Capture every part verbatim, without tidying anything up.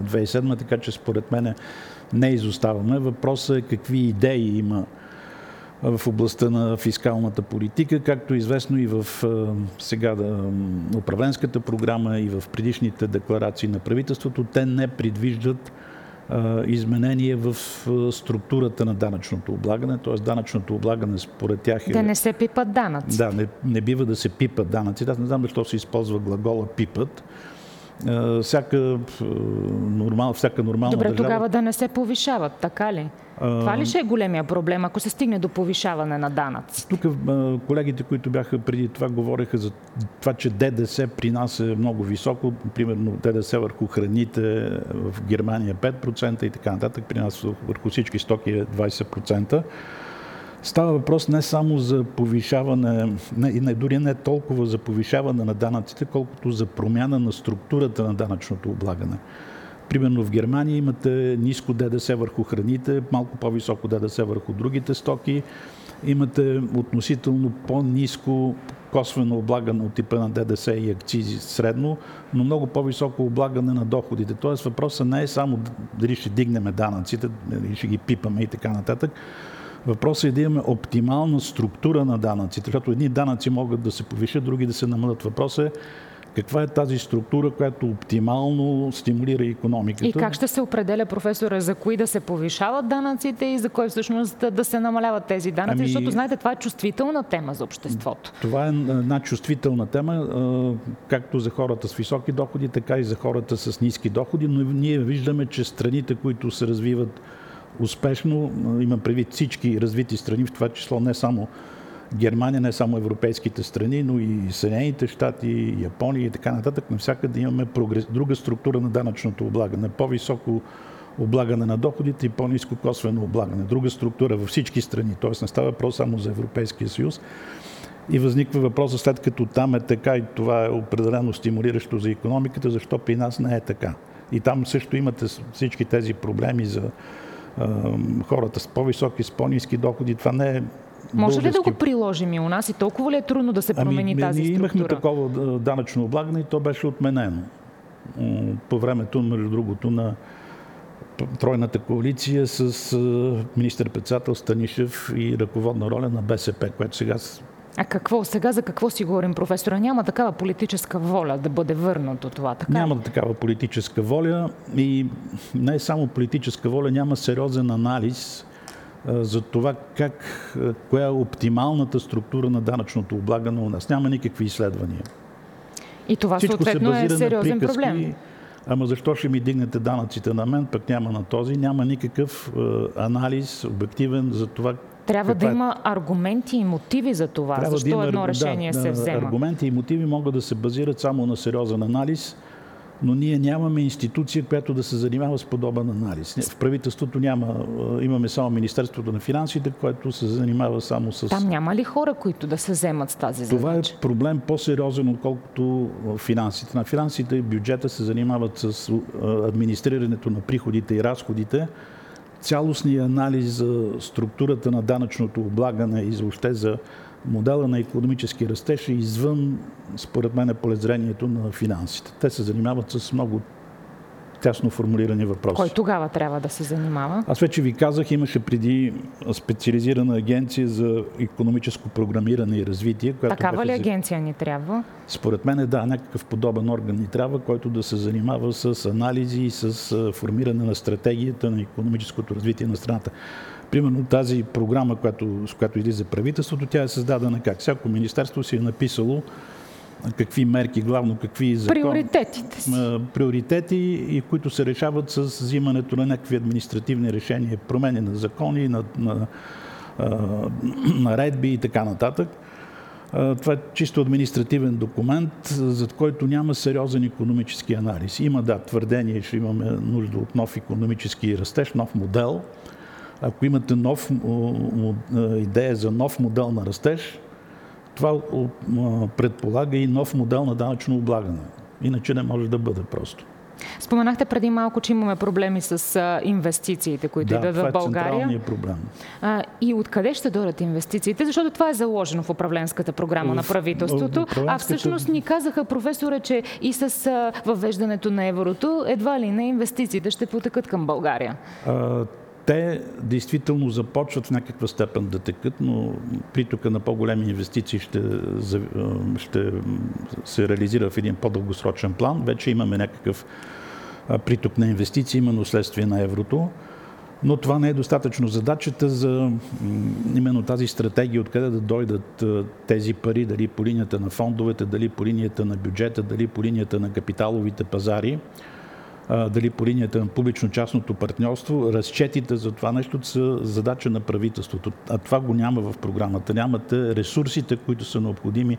две хиляди и седма, така че според мен не изоставаме. Въпросът е какви идеи има в областта на фискалната политика, както известно и в сега да, управленската програма и в предишните декларации на правителството, те не предвиждат а, изменения в структурата на данъчното облагане, т.е. данъчното облагане според тях е... Да не се пипат данъци. Да, не, не бива да се пипат данъци. Аз не знам защо се използва глагола пипат. Всяка, нормал, всяка нормална Добре, държава... тогава да не се повишават, така ли? А... Това ли ще е големия проблем, ако се стигне до повишаване на данъци? Тук колегите, които бяха преди това, говореха за това, че ДДС при нас е много високо. Примерно ДДС върху храните в Германия пет процента и така нататък. При нас върху всички стоки е двайсет процента. Става въпрос не само за повишаване, не, не, дори не толкова за повишаване на данъците, колкото за промяна на структурата на данъчното облагане. Примерно в Германия имате ниско ДДС върху храните, малко по-високо ДДС върху другите стоки. Имате относително по-ниско косвено облагане от типа на ДДС и акцизи средно, но много по-високо облагане на доходите. Тоест въпросът не е само дали ще дигнем данъците, дали ще ги пипаме и така нататък. Въпросът е да имаме оптимална структура на данъците, защото едни данъци могат да се повишат, други да се намалят. Въпросът е каква е тази структура, която оптимално стимулира икономиката. И как ще се определя, професора, за кои да се повишават данъците и за кой всъщност да се намаляват тези данъци? Ами... Защото, знаете, това е чувствителна тема за обществото. Това е една чувствителна тема, както за хората с високи доходи, така и за хората с ниски доходи, но ние виждаме, че страните, които се развиват успешно, имам предвид всички развити страни, в това число не само Германия, не само европейските страни, но и Съединените щати, Япония и така нататък. Навсякъде имаме прогрес... друга структура на данъчното облагане. По-високо облагане на доходите и по-ниско косвено облагане. Друга структура във всички страни. Тоест не става въпрос само за Европейския съюз. И възниква въпроса, след като там е така и това е определено стимулиращо за икономиката, защо при нас не е така. И там също имате всички тези проблеми за хората с по-високи, с по-ниски доходи. Това не е Може български... ли да го приложим и у нас? И толкова ли е трудно да се промени ами, тази ние структура? Имахме такова данъчно облагане и то беше отменено. По времето, между другото, на тройната коалиция с министър-председател Станишев и ръководна роля на БСП, което сега... А какво? Сега за какво си говорим, професора? Няма такава политическа воля да бъде върнато това, така? Няма такава политическа воля и не само политическа воля, няма сериозен анализ за това как, коя е оптималната структура на данъчното облагане у нас. Няма никакви изследвания. И това Всичко съответно се е сериозен приказки, проблем. Ама защо ще ми дигнете данъците на мен, пък няма на този. Няма никакъв е, анализ, обективен за това. Трябва да има аргументи и мотиви за това. Трябва защо да има, едно решение да, се взема. Аргументи и мотиви могат да се базират само на сериозен анализ, но ние нямаме институция, която да се занимава с подобен анализ. В правителството няма, имаме само Министерството на финансите, което се занимава само с... Там няма ли хора, които да се вземат с тази задача? Това е проблем по-сериозен, отколкото финансите. На финансите и бюджета се занимават с администрирането на приходите и разходите. Цялостният анализ за структурата на данъчното облагане и въобще за модела на икономически растеж е извън, според мен, полезрението на финансите. Те се занимават с много тясно формулирани въпроси. Кой тогава трябва да се занимава? Аз вече ви казах, имаше преди специализирана агенция за икономическо програмиране и развитие. Която Такава ли за... агенция ни трябва? Според мен, да, някакъв подобен орган ни трябва, който да се занимава с анализи и с формиране на стратегията на икономическото развитие на страната. Примерно тази програма, която, с която излиза правителството, тя е създадена как? Всяко министерство си е написало какви мерки, главно какви закон... Приоритетите си. Приоритети, и които се решават с взимането на някакви административни решения, промени на закони, на, на, на наредби и така нататък. Това е чисто административен документ, за който няма сериозен икономически анализ. Има, да, твърдение, че имаме нужда от нов икономически растеж, нов модел. Ако имате нов, идея за нов модел на растеж, това предполага и нов модел на данъчно облагане. Иначе не може да бъде просто. Споменахте преди малко, че имаме проблеми с а, инвестициите, които да, идват в България. Да, това е проблем. А, и откъде ще дойдат инвестициите? Защото това е заложено в управленската програма в, на правителството. А всъщност ни казаха, професоре, че и с а, въвеждането на еврото, едва ли не инвестициите ще потекат към България. А, те действително започват в някаква степен да текат, но притока на по-големи инвестиции ще, ще се реализира в един по-дългосрочен план. Вече имаме някакъв приток на инвестиции, именно следствие на еврото. Но това не е достатъчно. Задачата за именно тази стратегия, откъде да дойдат тези пари, дали по линията на фондовете, дали по линията на бюджета, дали по линията на капиталовите пазари, дали по линията на публично-частното партньорство, разчетите за това нещо са задача на правителството. А това го няма в програмата. Нямате ресурсите, които са необходими,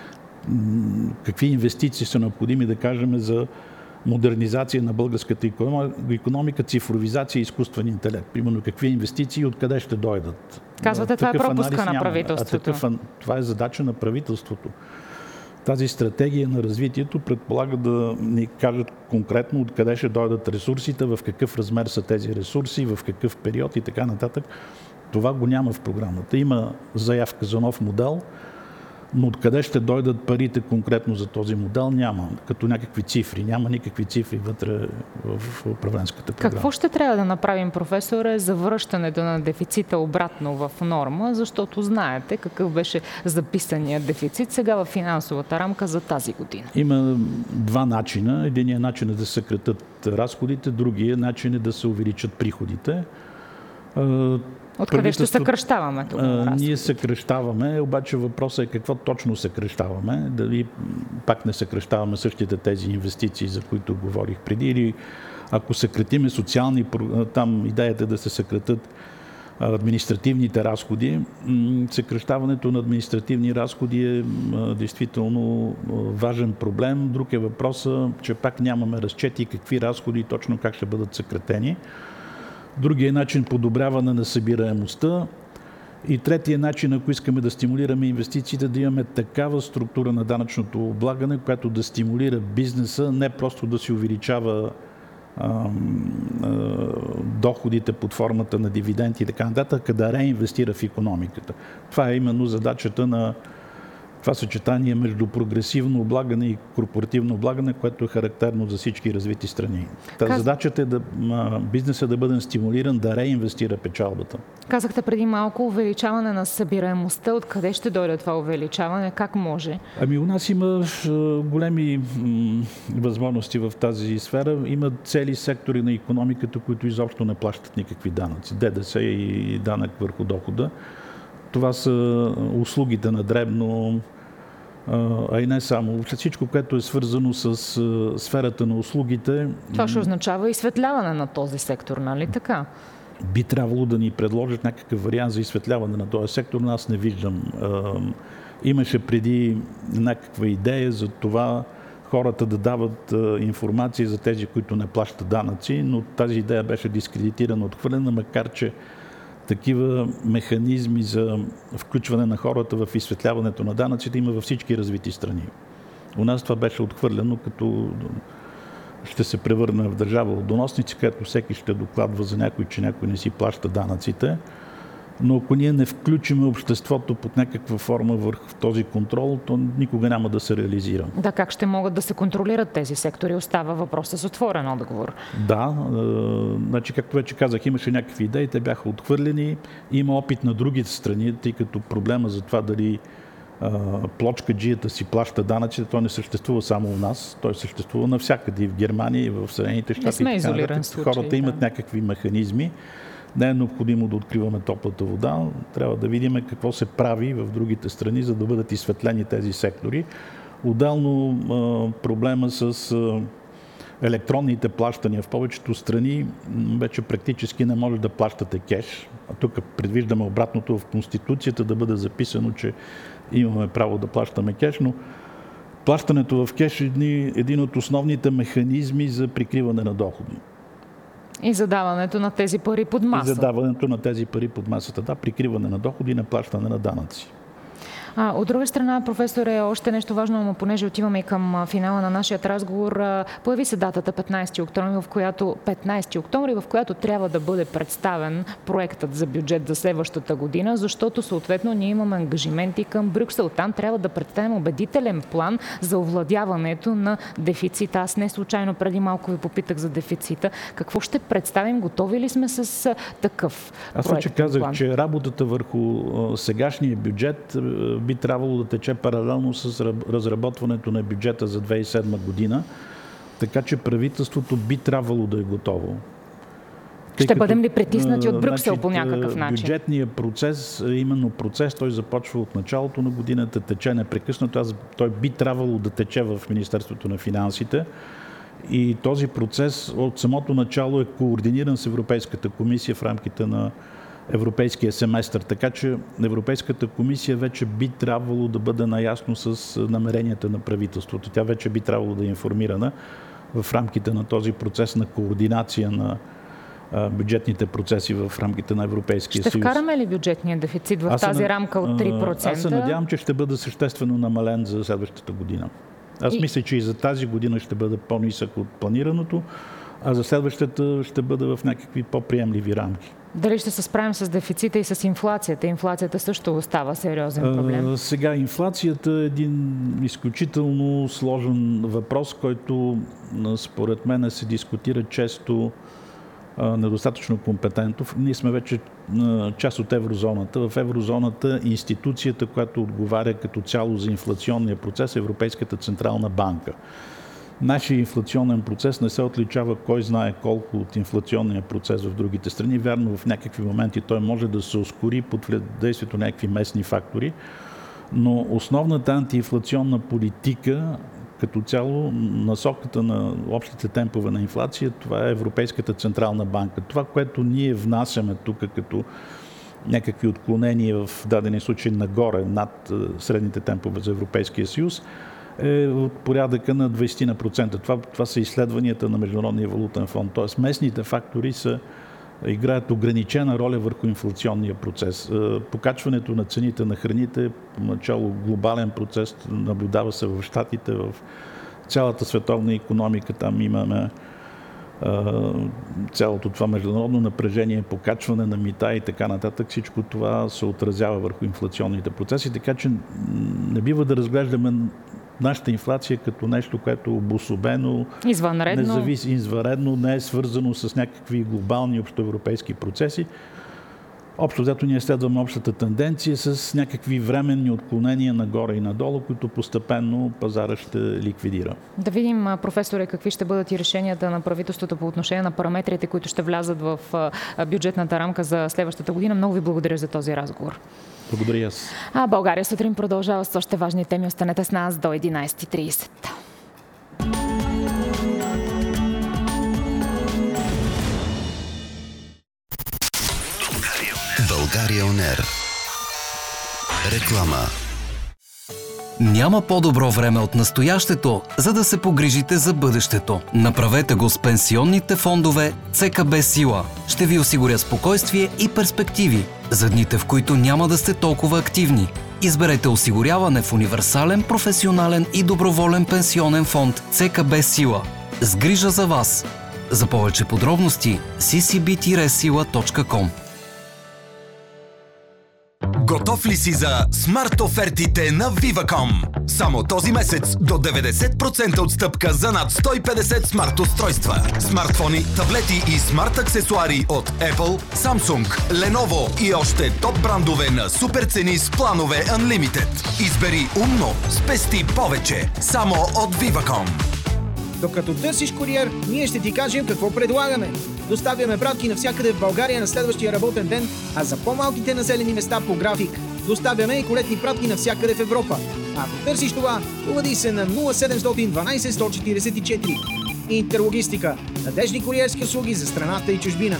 какви инвестиции са необходими, да кажем, за модернизация на българската икономика, цифровизация и изкуствен интелект. Примерно какви инвестиции и откъде ще дойдат. Казвате, това е пропуска на правителството. Такъв, това е задача на правителството. Тази стратегия на развитието предполага да ни кажат конкретно откъде ще дойдат ресурсите, в какъв размер са тези ресурси, в какъв период и така нататък. Това го няма в програмата. Има заявка за нов модел, но откъде ще дойдат парите конкретно за този модел няма. Като някакви цифри. Няма никакви цифри вътре в управленската програма. Какво ще трябва да направим, професоре, за връщането на дефицита обратно в норма, защото знаете какъв беше записания дефицит сега в финансовата рамка за тази година? Има два начина. Единият начин е да се съкратят разходите, другия начин е да се увеличат приходите. Откъде ще съкръщаваме това? Ние съкръщаваме, обаче въпросът е какво точно съкръщаваме. Дали пак не съкръщаваме същите тези инвестиции, за които говорих преди, или ако съкратиме социални, там идеята е да се съкратят административните разходи. Съкръщаването на административни разходи е действително важен проблем. Друг е въпросът, че пак нямаме разчети какви разходи точно как ще бъдат съкратени. Другия начин – подобряване на събираемостта. И третия начин, ако искаме да стимулираме инвестициите, да имаме такава структура на данъчното облагане, която да стимулира бизнеса, не просто да си увеличава а, а, доходите под формата на дивиденти и така нататък, а да реинвестира в икономиката. Това е именно задачата на това съчетание между прогресивно облагане и корпоративно облагане, което е характерно за всички развити страни. Та задачата е да бизнеса да бъде стимулиран да реинвестира печалбата. Казахте преди малко увеличаване на събираемостта. Откъде ще дойде това увеличаване? Как може? Ами у нас има големи м- възможности в тази сфера. Има цели сектори на икономиката, които изобщо не плащат никакви данъци. ДДС и данък върху дохода. Това са услугите на дребно, а и не само. Всичко, което е свързано с сферата на услугите. Това ще означава изсветляване на този сектор, нали така? Би трябвало да ни предложат някакъв вариант за изсветляване на този сектор, но аз не виждам. Имаше преди някаква идея за това хората да дават информация за тези, които не плащат данъци, но тази идея беше дискредитирана, отхвърлена, макар че такива механизми за включване на хората в изсветляването на данъците има във всички развити страни. У нас това беше отхвърлено, като ще се превърне в държава от доносници, където всеки ще докладва за някой, че някой не си плаща данъците. Но ако ние не включим обществото под някаква форма върху този контрол, то никога няма да се реализира. Да, как ще могат да се контролират тези сектори? Остава въпроса с отворен отговор. Да, е, значи, както вече казах, имаше някакви идеи, те бяха отхвърлени. Има опит на другите страни, тъй като проблема за това дали е, плочкаджията си плаща данъците, то не съществува само у нас, той съществува навсякъде и в Германия, и в Съединените щати. Не сме изолиран случай. Хората имат да. някакви механизми. Не е необходимо да откриваме топлата вода. Трябва да видим какво се прави в другите страни, за да бъдат изсветлени тези сектори. Отделно проблема с електронните плащания в повечето страни вече практически не може да плащате кеш. А тук предвиждаме обратното в Конституцията да бъде записано, че имаме право да плащаме кеш, но плащането в кеш е един от основните механизми за прикриване на доходи. И задаването на тези пари под маса. И задаването на тези пари под масата. Да, прикриване на доходи и на плащане на данъци. А, от друга страна, професоре, още нещо важно, но понеже отиваме и към финала на нашия разговор, появи се датата петнайсети октомври, в която, петнайсети октомври, в която трябва да бъде представен проектът за бюджет за следващата година, защото съответно ние имаме ангажименти към Брюксел. Там трябва да представим убедителен план за овладяването на дефицита. Аз не случайно преди малко ви попитах за дефицита. Какво ще представим? Готови ли сме с такъв проект? Аз вече казах, план? че работата върху сегашния бюджет би трябвало да тече паралелно с разработването на бюджета за две хиляди и седма година, така че правителството би трябвало да е готово. Тъй Ще като, бъдем ли притиснати от Брюксел значи, по някакъв начин? Бюджетният процес, именно процес, той започва от началото на годината, тече непрекъснато. Аз, той би трябвало да тече в Министерството на финансите. И този процес от самото начало е координиран с Европейската комисия в рамките на Европейския семестър. Така че Европейската комисия вече би трябвало да бъде наясно с намеренията на правителството. Тя вече би трябвало да е информирана в рамките на този процес на координация на бюджетните процеси в рамките на Европейския ще съюз. Ще вкараме ли бюджетния дефицит в аз тази се, рамка от три процента? Аз се надявам, че ще бъде съществено намален за следващата година. Аз и... мисля, че и за тази година ще бъде по-нисък от планираното, а за следващата ще бъде в някакви по-приемливи рамки. Дали ще се справим с дефицита и с инфлацията? Инфлацията също остава сериозен проблем. А, сега, инфлацията е един изключително сложен въпрос, който според мен се дискутира често а, недостатъчно компетентно. Ние сме вече а, част от еврозоната. В еврозоната институцията, която отговаря като цяло за инфлационния процес, е Европейската централна банка. Нашия инфлационен процес не се отличава кой знае колко от инфлационния процес в другите страни. Вярно, в някакви моменти той може да се ускори под действието на някакви местни фактори, но основната антиинфлационна политика, като цяло насоката на общите темпове на инфлация, това е Европейската централна банка. Това, което ние внасяме тук като някакви отклонения в дадени случаи нагоре, над средните темпове за Европейския съюз, е от порядъка на двайсет процента. Това, това са изследванията на Международния валутен фонд. Тоест местните фактори са, играят ограничена роля върху инфлационния процес. Покачването на цените на храните, поначало глобален процес, наблюдава се в Щатите, в цялата световна икономика. Там имаме цялото това международно напрежение, покачване на мита и така нататък. Всичко това се отразява върху инфлационните процеси, така че не бива да разглеждаме нашата инфлация като нещо, което е обособено, извънредно, независи, извънредно, не е свързано с някакви глобални общоевропейски процеси. Общо взето ние следваме общата тенденция с някакви временни отклонения нагоре и надолу, които постепенно пазара ще ликвидира. Да видим, професоре, какви ще бъдат и решенията на правителството по отношение на параметрите, които ще влязат в бюджетната рамка за следващата година. Много ви благодаря за този разговор. Благодаря аз. А България сутрин продължава с още важни теми. Останете с нас до единайсет и трийсет. България он ер. Реклама. Няма по-добро време от настоящето, за да се погрижите за бъдещето. Направете го с пенсионните фондове ЦКБ Сила. Ще ви осигуря спокойствие и перспективи за дните, в които няма да сте толкова активни. Изберете осигуряване в универсален, професионален и доброволен пенсионен фонд ЦКБ Сила. С грижа за вас. За повече подробности си си би сила точка ком. Готов ли си за смарт офертите на Viva.com? Само този месец до деветдесет процента отстъпка за над сто и петдесет смарт устройства. Смартфони, таблети и смарт аксесуари от Apple, Samsung, Lenovo и още топ брандове на супер цени с планове Unlimited. Избери умно, спести повече. Само от Viva.com. Докато търсиш куриер, ние ще ти кажем какво предлагаме. Доставяме пратки навсякъде в България на следващия работен ден, а за по-малките населени места по график. Доставяме и колетни пратки навсякъде в Европа. А ако търсиш това, обади се на нула седемстотин дванайсет сто четирийсет и четири. Интерлогистика. Надеждни куриерски услуги за страната и чужбина.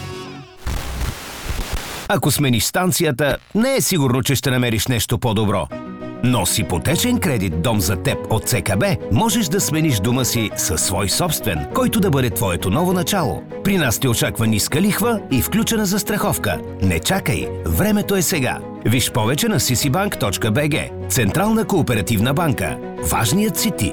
Ако смениш станцията, не е сигурно, че ще намериш нещо по-добро. Но с ипотечен кредит «Дом за теб» от ЦКБ можеш да смениш дома си със свой собствен, който да бъде твоето ново начало. При нас те очаква ниска лихва и включена застраховка. Не чакай, времето е сега. Виж повече на си си банк точка би джи. Централна кооперативна банка. Важният си ти.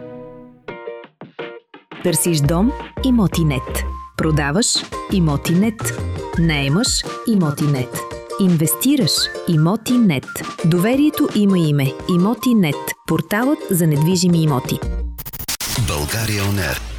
Търсиш дом? Имотинет. Продаваш? Имотинет. Наемаш? Имотинет. Инвестираш? Имотинет. Доверието има име. Имотинет. Порталът за недвижими имоти. България он ер.